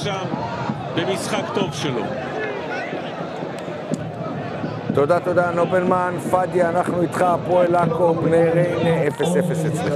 שם במשחק טוב שלו. תודה, תודה, נובלמן. פאדי, אנחנו איתך, הפועל עכו, בני ריינה, 0-0 אצלך.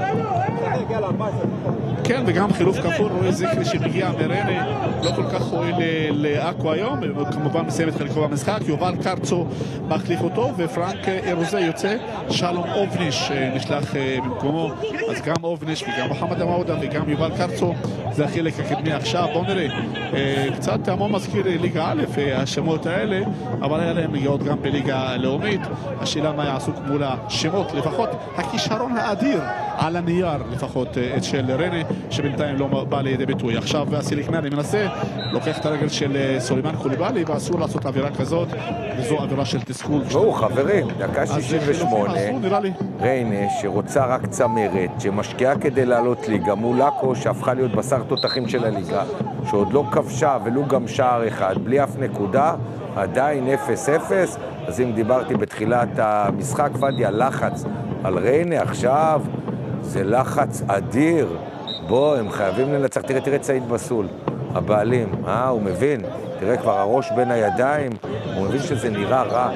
כן, וגם חילוף כפול, רואה זכרי שמגיע מריינה, לא כל כך הועיל לעכו היום, כמובן מסיים את חלקו במשחק, יובל קרצו מחליף אותו, ופרנק אירוזה יוצא, שלום אובניש נשלח במקומו, אז גם אובניש וגם מוחמד עוודה וגם יובל קרצו, זה החלק הקדמי עכשיו. בואו נראה, קצת המון מזכיר ליגה א', השמות האלה, אבל היה להם נגיעות גם בליגה הלאומית. השאלה מה יעשו מול השמות, לפחות הכישרון האדיר על הנייר, לפחות את של ריינה, שבינתיים לא בא לידי ביטוי. עכשיו הסיליקמני מנסה, לוקח את הרגל של סולימאן קוליבאלי, ואסור לעשות אווירה כזאת, וזו אווירה של תסכול. חברים, דקה 68, ריינה שרוצה רק צמרת, שמשקיעה כדי לעלות ליגה, מול עכו שהפכה להיות בשר תותחים של הליגה, שעוד לא כבשה ולו גם שער אחד, בלי אף נקודה, עדיין 0-0. אז אם דיברתי בתחילת המשחק, פאדי, הלחץ על ריינה עכשיו זה לחץ אדיר. בוא, הם חייבים לנצח. תראה את סעיד בסול, הבעלים, הוא מבין, תראה כבר הראש בין הידיים, הוא מבין שזה נראה רע.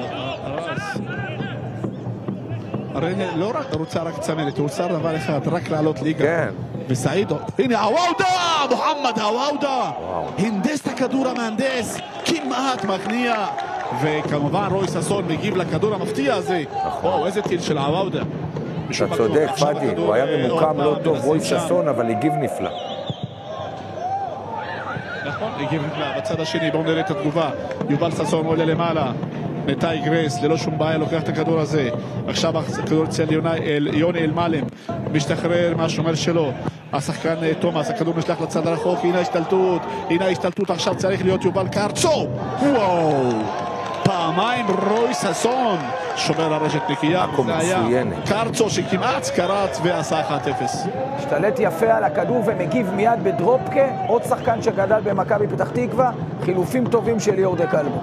ריינה לא רק רוצה רק צמרת, הוא רוצה דבר אחד, רק לעלות ליגה. כן. וסעיד, הנה עוודה, מוחמד עוודה, הנדס את הכדור המהנדס, כמעט מגניע, וכמובן רוי ססון מגיב לכדור המפתיע הזה. וואו, איזה טיל של עוודה. אתה צודק, פאדי, הוא היה ממוקם לא טוב, רוי ססון, אבל הגיב נפלא. נכון, הגיב נפלא. בצד השני, בואו נראה את התגובה. יובל ססון עולה למעלה, מתי גרייס, ללא שום בעיה, לוקח את הכדור הזה. עכשיו הכדור אצל יוני אלמלם, משתחרר מהשומר שלו. השחקן תומאס, הכדור נשלח לצד הרחוק, הנה ההשתלטות, עכשיו צריך להיות יובל קרצו. וואו! פעמיים רוי ססון שומר הרשת נקייה, זה היה קרצו שכמעט קרץ ועשה 1-0. השתלט יפה על הכדור ומגיב מיד בדרופקה, עוד שחקן שגדל במכבי פתח תקווה, חילופים טובים של ליאור דקלבו.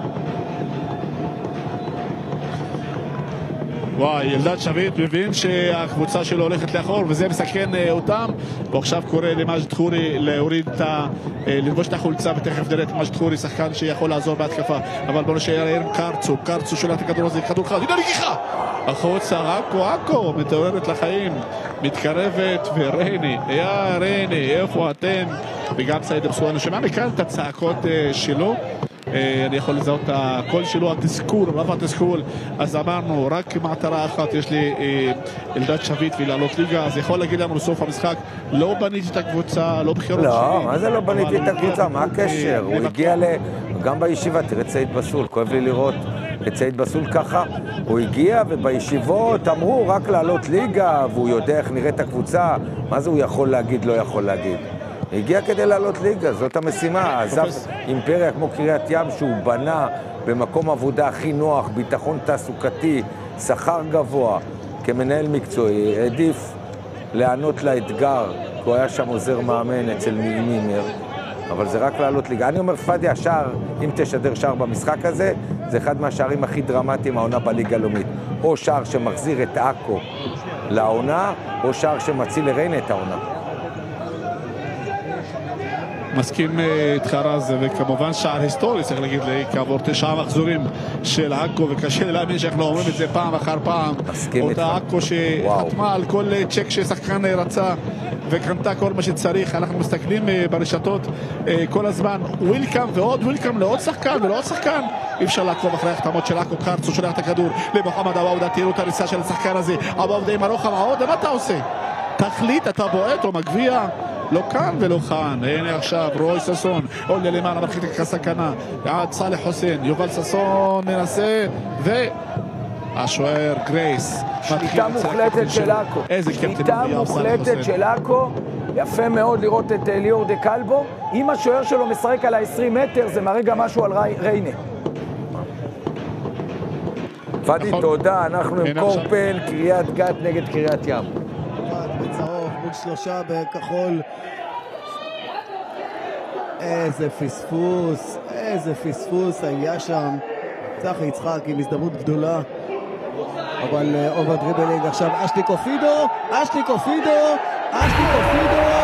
וואי, אלדד שביט מבין שהקבוצה שלו הולכת לאחור וזה מסכן אותם, ועכשיו קורא למג'ד חורי להוריד ללבוש את החולצה, ותכף נראה את מג'ד חורי, שחקן שיכול לעזור בהתקפה. אבל בוא נשאר קרצו שולט את הכדור הזה, כדור חד, הנה נגיחה החוצה, עכו מתעוררת לחיים, מתקרבת, וריינה, ריינה, איפה אתם? וגם סעיד בסואן שומע מכאן את הצעקות שלו, אני יכול לזהות את הקול שלו, התסכול, רב התסכול. אז אמרנו, רק מטרה אחת יש לי, אלדד שביט ולעלות ליגה. אז יכול להגיד לנו בסוף המשחק, לא בניתי את הקבוצה, לא בחירות שלי. לא, מה זה לא בניתי את הקבוצה? מה הקשר? הוא הגיע גם בישיבה, תראה את סעיד בסול, כואב לי לראות את סעיד בסול ככה. הוא הגיע ובישיבות אמרו רק לעלות ליגה, והוא יודע איך נראית הקבוצה. מה זה הוא יכול להגיד, לא יכול להגיד? הגיע כדי לעלות ליגה, זאת המשימה. עזב אימפריה כמו קריית ים שהוא בנה במקום עבודה הכי נוח, ביטחון תעסוקתי, שכר גבוה, כמנהל מקצועי, העדיף לענות לאתגר, כי הוא היה שם עוזר מאמן אצל מימר, אבל זה רק לעלות ליגה. אני אומר, פאדי, השער, אם תשדר שער במשחק הזה, זה אחד מהשערים הכי דרמטיים העונה בליגה הלאומית. או שער שמחזיר את עכו לעונה, או שער שמציל לריינה את העונה. מסכים איתך רז, וכמובן שער היסטורי, צריך להגיד לי, כעבור 9 מחזורים של עכו, וקשה להאמין שאנחנו אומרים את זה פעם אחר פעם. אותה עכו שחתמה על כל צ'ק ששחקן רצה וקנתה כל מה שצריך. אנחנו מסתכלים ברשתות כל הזמן, ווילקאם ועוד ווילקאם לעוד שחקן ולעוד שחקן. אי אפשר לעקוב אחרי החתמות של עכו. קרצו שולח את הכדור למוחמד עוודה, תראו את הריסה של השחקן הזה, עוודה עם הרוחב. עוודה, מה אתה עושה? תחליט, אתה בועט או מגביע? לא כאן ולא כאן. הנה עכשיו רוי ססון עולה למעלה, מרחיק את הסכנה עד סאלח חוסיין. יובל ססון מנסה, והשוער גרייס. שליטה מוחלטת של עכו. שליטה מוחלטת של עכו. יפה מאוד לראות את ליאור דקלבו. אם השוער שלו משחק על ה-20 מטר, זה מראה גם משהו על ריינה. פאדי, תודה. אנחנו עם קורפל, קריית גת נגד קריית ים. בצהוב מול 3 בכחול. איזה פספוס היה שם. צחי יצחק עם הזדמנות גדולה, אבל אובר דריבלינג עכשיו. אשלי קופידו